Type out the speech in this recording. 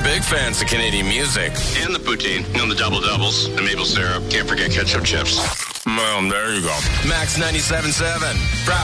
big fans of Canadian music. And the poutine. You know, the double-doubles, the maple syrup. Can't forget ketchup chips. Well, there you go. Max 97.7. Proud